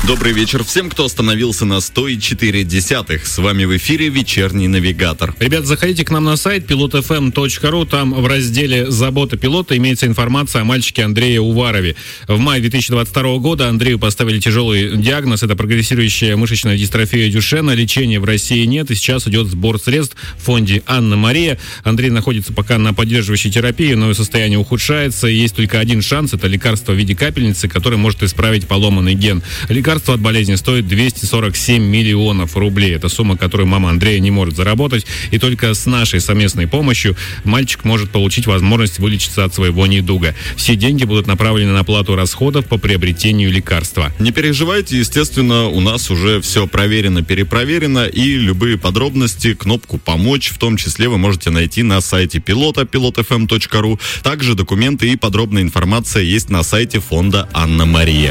Добрый вечер всем, кто остановился на 104.0. С вами в эфире «Вечерний навигатор». Ребят, заходите к нам на сайт pilotfm.ru. Там в разделе «Забота пилота» имеется информация о мальчике Андрее Уварове. В мае 2022 года Андрею поставили тяжелый диагноз. Это прогрессирующая мышечная дистрофия Дюшена. Лечения в России нет, и сейчас идет сбор средств в фонде «Анна-Мария». Андрей находится пока на поддерживающей терапии, но состояние ухудшается. Есть только один шанс – это лекарство в виде капельницы, которое может исправить поломанный ген. Лекарство от болезни стоит 247 миллионов рублей. Это сумма, которую мама Андрея не может заработать. И только с нашей совместной помощью мальчик может получить возможность вылечиться от своего недуга. Все деньги будут направлены на оплату расходов по приобретению лекарства. Не переживайте, естественно, у нас уже все проверено, перепроверено, и любые подробности, кнопку «Помочь», в том числе вы можете найти на сайте пилота, pilotfm.ru. Также документы и подробная информация есть на сайте фонда «Анна-Мария».